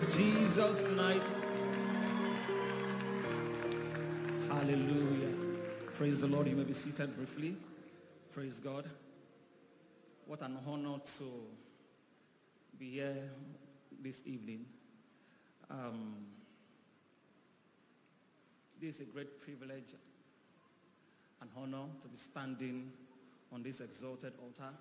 Jesus tonight. Hallelujah. Praise the Lord. You may be seated briefly. Praise God. What an honor to be here this evening. This is a great privilege and honor to be standing on this exalted altar.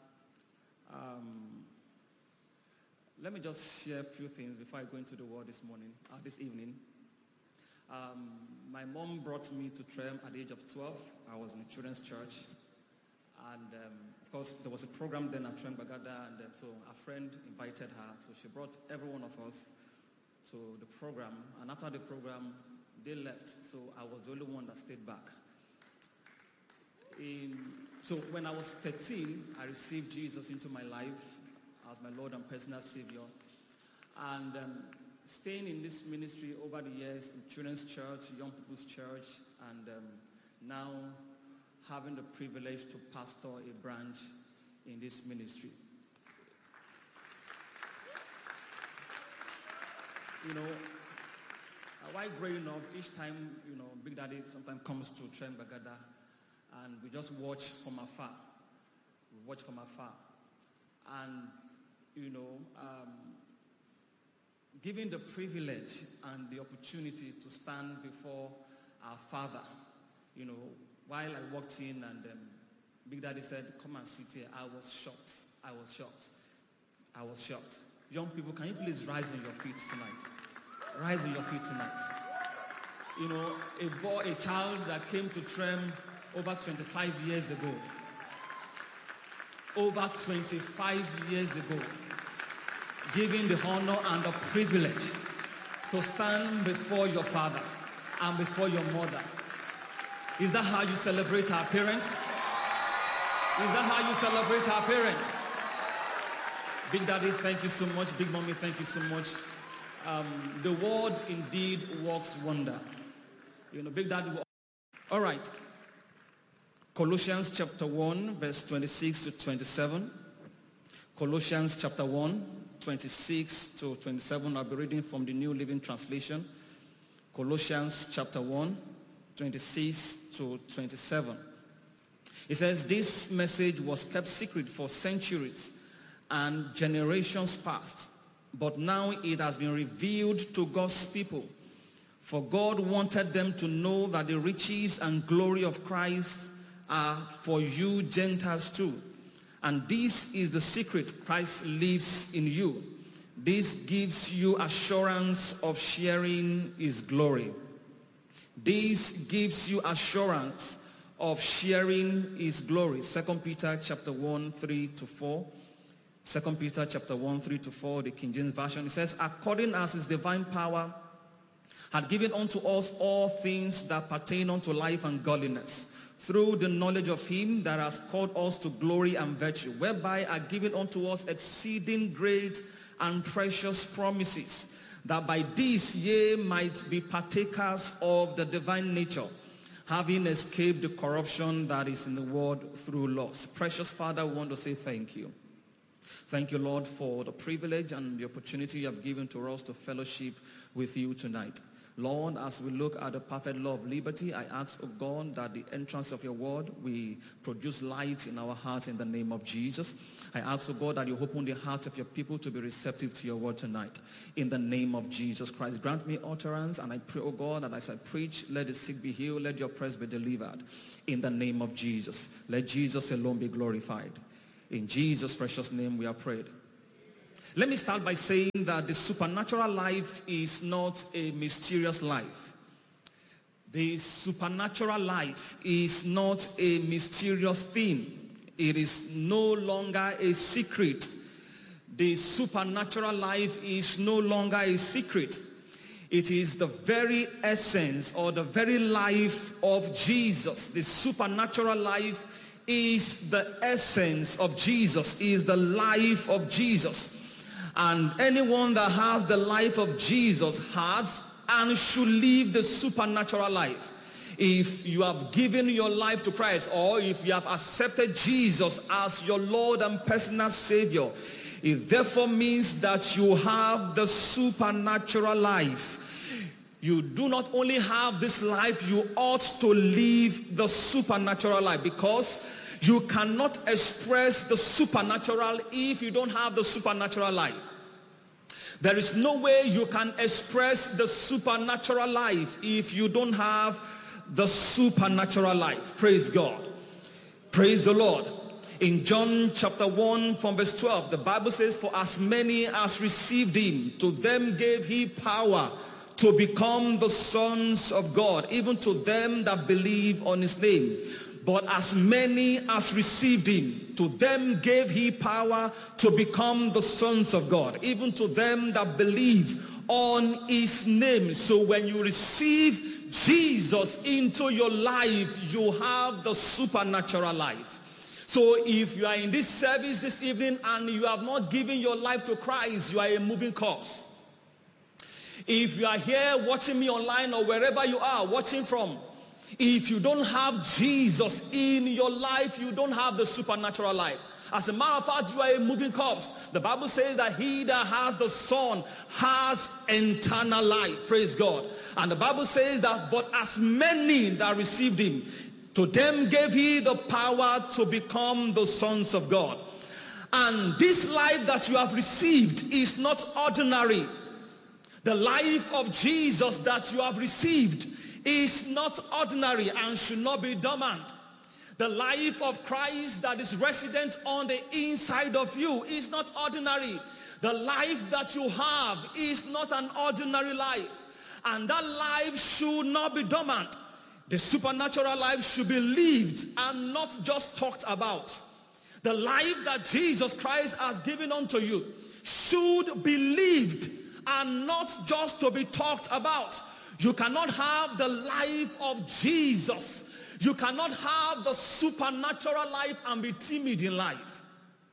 Let me just share a few things before I go into the word this evening. My mom brought me to Trem at the age of 12. I was in a children's church. And of course, there was a program then at Trem Bagada. And so a friend invited her. So she brought every one of us to the program. And after the program, they left. So I was the only one that stayed back. So when I was 13, I received Jesus into my life as my Lord and personal Savior. And staying in this ministry over the years in children's church, young people's church, and now having the privilege to pastor a branch in this ministry. While growing up, each time, Big Daddy sometimes comes to Trem Bagada, and we just watch from afar. And, given the privilege and the opportunity to stand before our Father, while I walked in and Big Daddy said, "Come and sit here," I was shocked. Young people, can you please rise on your feet tonight? Rise on your feet tonight. A child that came to Trem over 25 years ago. Over 25 years ago. Given the honor and the privilege to stand before your father and before your mother. Is that how you celebrate our parents? Big Daddy, thank you so much. Big Mommy, thank you so much. The word indeed works wonder. Big Daddy. All right. Colossians chapter 1, verse 26 to 27. Colossians chapter 1. 26 to 27, I'll be reading from the New Living Translation. Colossians chapter 1, 26 to 27. It says, "This message was kept secret for centuries and generations past, but now it has been revealed to God's people. For God wanted them to know that the riches and glory of Christ are for you Gentiles too. And this is the secret: Christ lives in you. This gives you assurance of sharing his glory." This gives you assurance of sharing his glory. 2 Peter chapter 1, 3 to 4. 2 Peter chapter 1, 3 to 4, the King James Version. It says, "According as his divine power had given unto us all things that pertain unto life and godliness, through the knowledge of him that has called us to glory and virtue, whereby are given unto us exceeding great and precious promises, that by this ye might be partakers of the divine nature, having escaped the corruption that is in the world through lust." Precious Father, we want to say thank you. Thank you, Lord, for the privilege and the opportunity you have given to us to fellowship with you tonight. Lord, as we look at the perfect law of liberty, I ask, oh God, that the entrance of your word will produce light in our hearts in the name of Jesus. I ask, oh God, that you open the hearts of your people to be receptive to your word tonight in the name of Jesus Christ. Grant me utterance, and I pray, oh God, that as I preach, let the sick be healed, let your prayers be delivered in the name of Jesus. Let Jesus alone be glorified. In Jesus' precious name we are prayed. Let me start by saying that the supernatural life is not a mysterious life. The supernatural life is not a mysterious thing. It is no longer a secret. The supernatural life is no longer a secret. It is the very essence or the very life of Jesus. The supernatural life is the essence of Jesus, is the life of Jesus. And anyone that has the life of Jesus has and should live the supernatural life. If you have given your life to Christ, or if you have accepted Jesus as your Lord and personal Savior, It therefore means that you have the supernatural life. You do not only have this life, you ought to live the supernatural life, because you cannot express the supernatural if you don't have the supernatural life. There is no way you can express the supernatural life if you don't have the supernatural life. Praise God. Praise the Lord. In John chapter 1 from verse 12, the Bible says, for as many as received him, to them gave he power to become the sons of God, even to them that believe on his name. But as many as received him, to them gave he power to become the sons of God, even to them that believe on his name. So when you receive Jesus into your life, you have the supernatural life. So if you are in this service this evening and you have not given your life to Christ, you are a moving corpse. If you are here watching me online or wherever you are watching from, if you don't have Jesus in your life, you don't have the supernatural life. As a matter of fact, you are a moving corpse. The Bible says that he that has the Son has eternal life. Praise God. And the Bible says that, but as many that received him, to them gave he the power to become the sons of God. And this life that you have received is not ordinary. The life of Jesus that you have received is not ordinary and should not be dormant. The life of Christ that is resident on the inside of you is not ordinary. The life that you have is not an ordinary life. And that life should not be dormant. The supernatural life should be lived and not just talked about. The life that Jesus Christ has given unto you should be lived and not just to be talked about. You cannot have the life of Jesus. You cannot have the supernatural life and be timid in life.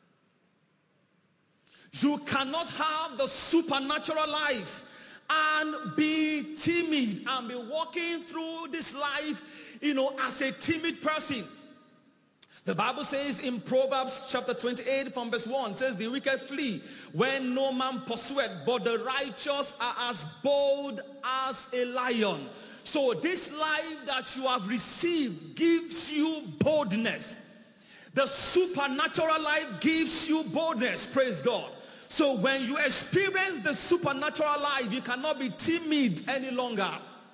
You cannot have the supernatural life and be timid and be walking through this life, as a timid person. The Bible says in Proverbs chapter 28 from verse 1, says, the wicked flee when no man pursueth, but the righteous are as bold as a lion. So this life that you have received gives you boldness. The supernatural life gives you boldness. Praise God. So when you experience the supernatural life, you cannot be timid any longer.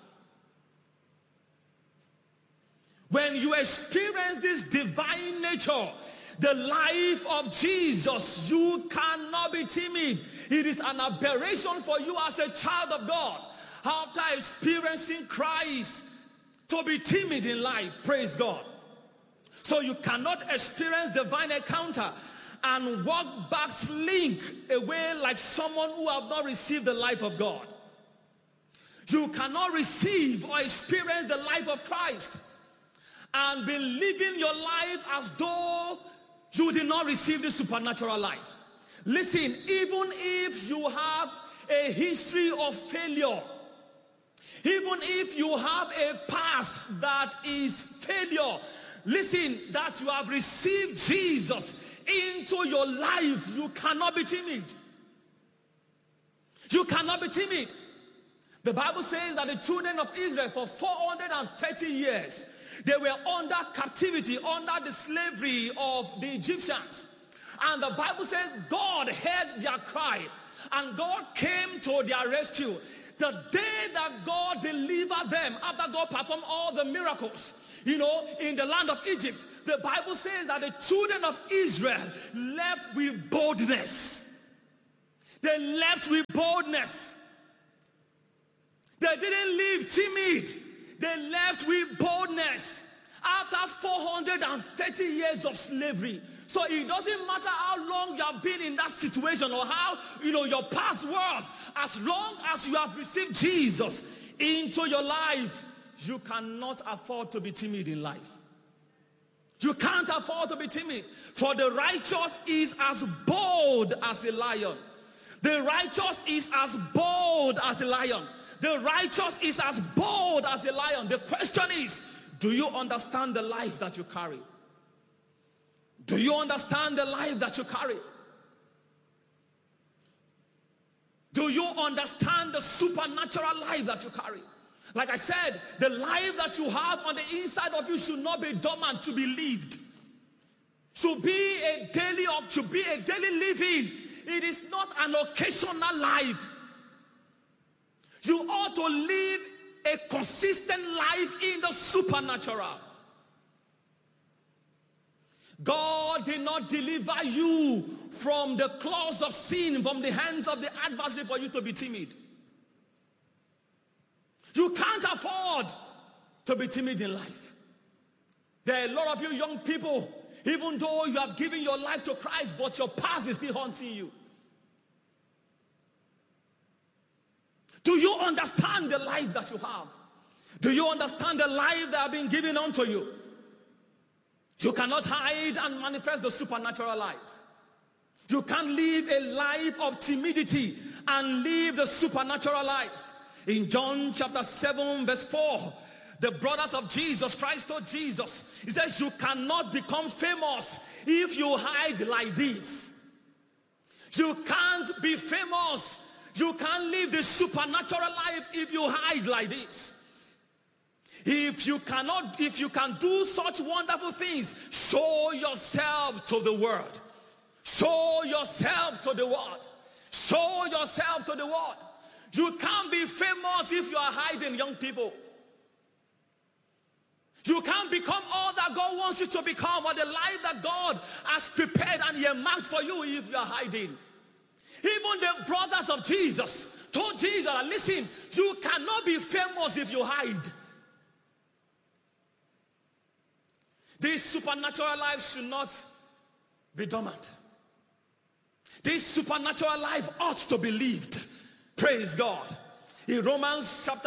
When you experience this divine nature, the life of Jesus, you cannot be timid. It is an aberration for you as a child of God, after experiencing Christ, to be timid in life. Praise God. So you cannot experience divine encounter and walk back, slink away like someone who have not received the life of God. You cannot receive or experience the life of Christ and be living your life as though you did not receive the supernatural life. Listen, even if you have a history of failure, even if you have a past that is failure, listen, that you have received Jesus into your life, you cannot be timid. You cannot be timid. The Bible says that the children of Israel for 430 years, they were under captivity, under the slavery of the Egyptians. And the Bible says God heard their cry and God came to their rescue. The day that God delivered them, after God performed all the miracles, in the land of Egypt, the Bible says that the children of Israel left with boldness. They left with boldness. They didn't leave timid. They left with boldness after 430 years of slavery. So it doesn't matter how long you have been in that situation or how, your past was. As long as you have received Jesus into your life, you cannot afford to be timid in life. You can't afford to be timid. For the righteous is as bold as a lion. The righteous is as bold as a lion. The righteous is as bold as a lion. The question is, do you understand the life that you carry? Do you understand the life that you carry? Do you understand the supernatural life that you carry? Like I said, the life that you have on the inside of you should not be dormant, to be lived. Should be a daily living. It is not an occasional life. You ought to live a consistent life in the supernatural. God did not deliver you from the claws of sin, from the hands of the adversary, for you to be timid. You can't afford to be timid in life. There are a lot of you young people, even though you have given your life to Christ, but your past is still haunting you. Do you understand the life that you have? Do you understand the life that has been given unto you? You cannot hide and manifest the supernatural life. You can't live a life of timidity and live the supernatural life. In John chapter 7 verse 4, the brothers of Jesus Christ told Jesus, he says, you cannot become famous if you hide like this. You can't be famous. You can't live the supernatural life if you hide like this. If you can do such wonderful things, show yourself to the world. Show yourself to the world. Show yourself to the world. You can't be famous if you are hiding, young people. You can't become all that God wants you to become, or the life that God has prepared and He marked for you, if you are hiding. Even the brothers of Jesus told Jesus, listen, you cannot be famous if you hide. This supernatural life should not be dormant. This supernatural life ought to be lived. Praise God. In Romans chapter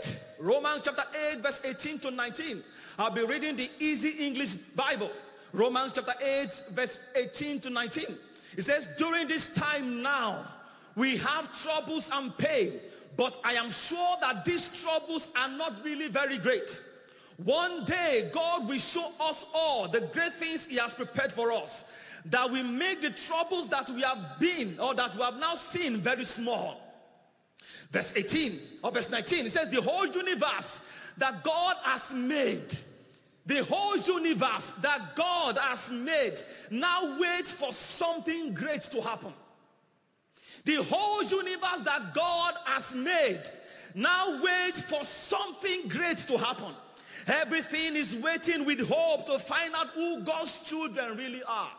8 verse 18 to 19. I'll be reading the Easy English Bible. Romans chapter 8 verse 18 to 19. It says, during this time now, we have troubles and pain, but I am sure that these troubles are not really very great. One day, God will show us all the great things He has prepared for us, that we make the troubles that we have been, or that we have now seen, very small. Verse 18 or verse 19, it says, the whole universe that God has made, the whole universe that God has made now waits for something great to happen. The whole universe that God has made now waits for something great to happen. Everything is waiting with hope to find out who God's children really are.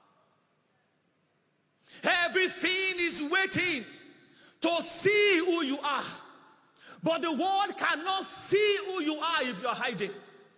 Everything is waiting to see who you are. But the world cannot see who you are if you're hiding.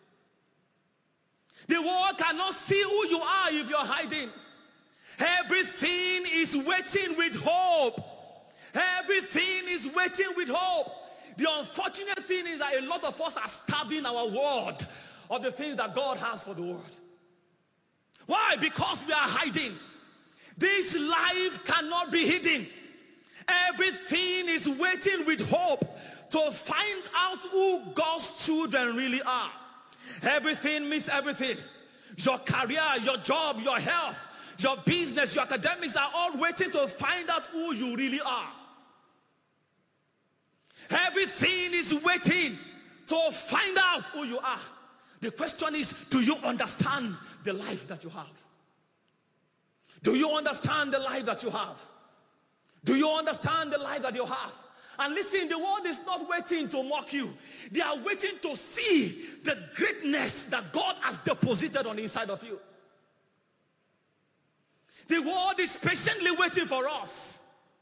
The world cannot see who you are if you're hiding. Everything is waiting with hope. Everything is waiting with hope. The unfortunate thing is that a lot of us are starving our world of the things that God has for the world. Why? Because we are hiding. This life cannot be hidden. Everything is waiting with hope to find out who God's children really are. Everything means everything. Your career, your job, your health, your business, your academics are all waiting to find out who you really are. Everything is waiting to find out who you are. The question is, do you understand the life that you have? Do you understand the life that you have? Do you understand the life that you have? And listen, the world is not waiting to mock you. They are waiting to see the greatness that God has deposited on the inside of you. The world is patiently waiting for us.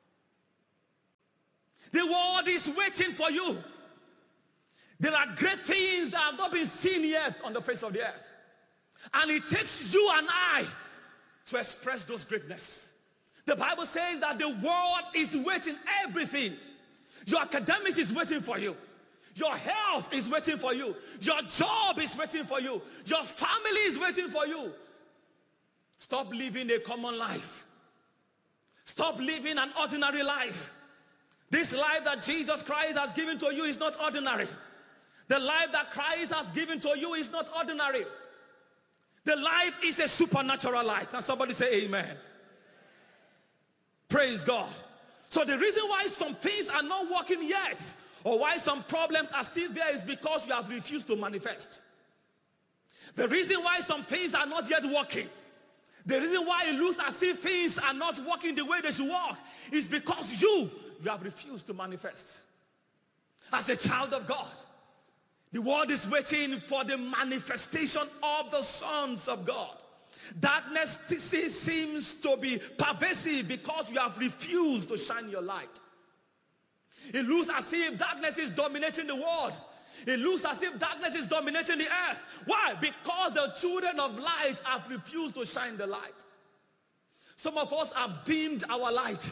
The world is waiting for you. There are great things that have not been seen yet on the face of the earth. And it takes you and I to express those greatness. The Bible says that the world is waiting everything. Your academics is waiting for you. Your health is waiting for you. Your job is waiting for you. Your family is waiting for you. Stop living a common life. Stop living an ordinary life. This life that Jesus Christ has given to you is not ordinary. The life that Christ has given to you is not ordinary. The life is a supernatural life. Can somebody say amen? Praise God. So the reason why some things are not working yet, or why some problems are still there, is because you have refused to manifest. The reason why some things are not yet working, the reason why it looks as if things are not working the way they should work, is because you have refused to manifest. As a child of God, the world is waiting for the manifestation of the sons of God. Darkness seems to be pervasive because you have refused to shine your light. It looks as if darkness is dominating the world. It looks as if darkness is dominating the earth. Why? Because the children of light have refused to shine the light. Some of us have dimmed our light.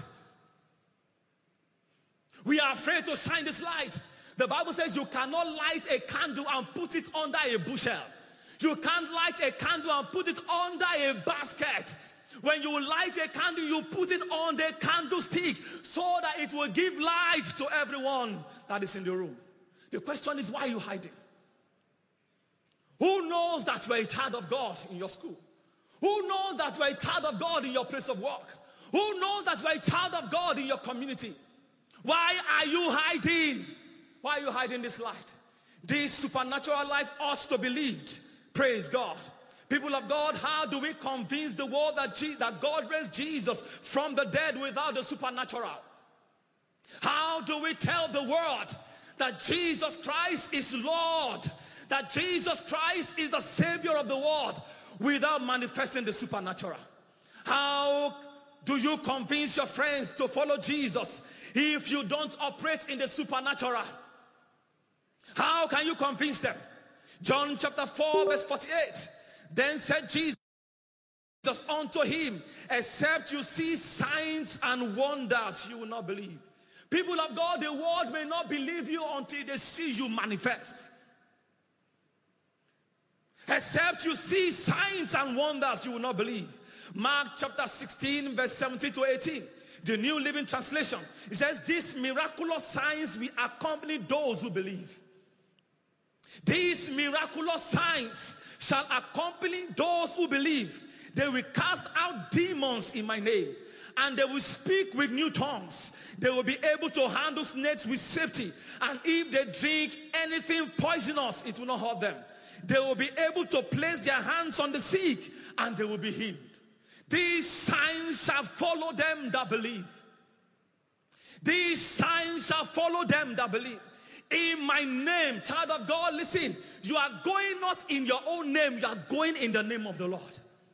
We are afraid to shine this light. The Bible says you cannot light a candle and put it under a bushel. You can't light a candle and put it under a basket. When you light a candle, you put it on the candlestick so that it will give light to everyone that is in the room. The question is, why are you hiding? Who knows that you are a child of God in your school? Who knows that you are a child of God in your place of work? Who knows that you are a child of God in your community? Why are you hiding? Why are you hiding this light? This supernatural life ought to be lived. Praise God. People of God, how do we convince the world that God raised Jesus from the dead without the supernatural? How do we tell the world that Jesus Christ is Lord, that Jesus Christ is the Savior of the world without manifesting the supernatural? How do you convince your friends to follow Jesus if you don't operate in the supernatural? How can you convince them? John chapter 4 verse 48. Then said Jesus unto him, except you see signs and wonders, you will not believe. People of God, the world may not believe you until they see you manifest. Except you see signs and wonders, you will not believe. Mark chapter 16 verse 17 to 18. The New Living Translation. It says, these miraculous signs will accompany those who believe. These miraculous signs shall accompany those who believe. They will cast out demons in my name, and they will speak with new tongues. They will be able to handle snakes with safety, and if they drink anything poisonous, it will not hurt them. They will be able to place their hands on the sick, and they will be healed. These signs shall follow them that believe. These signs shall follow them that believe. In my name, child of God, listen. You are going not in your own name. You are going in the name of the Lord.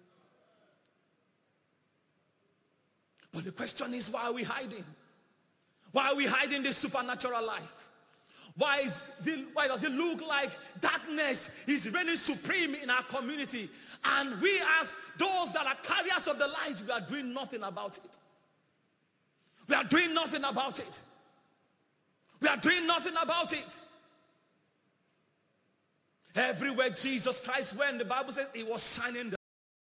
But the question is, why are we hiding? Why are we hiding this supernatural life? Why does it look like darkness is reigning supreme in our community? And we, as those that are carriers of the light, we are doing nothing about it. We are doing nothing about it. We are doing nothing about it. Everywhere Jesus Christ went, the Bible says he was shining the